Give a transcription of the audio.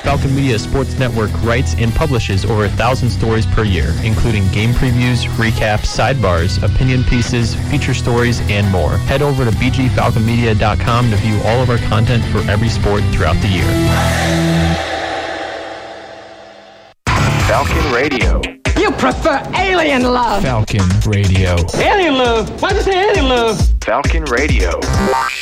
Falcon Media Sports Network writes and publishes over 1,000 stories per year, including game previews, recaps, sidebars, opinion pieces, feature stories, and more. Head over to bgfalconmedia.com to view all of our content for every sport throughout the year. Falcon Radio. You prefer alien love. Falcon Radio. Alien love? Why'd you say alien love? Falcon Radio.